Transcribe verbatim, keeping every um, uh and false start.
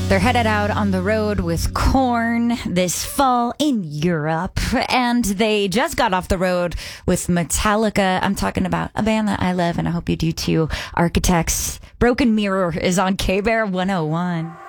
They're headed out on the road with Korn this fall in Europe, and they just got off the road with Metallica. I'm talking about a band that I love, and I hope you do too. Architects. Broken Mirror is on K-Bear one oh one.